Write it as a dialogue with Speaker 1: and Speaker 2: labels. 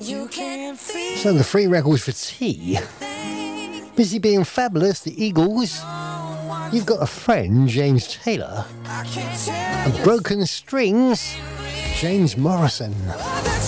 Speaker 1: So the 3 records for tea. Busy Being Fabulous, the Eagles. You've Got a Friend, James Taylor. And Broken Strings, James Morrison.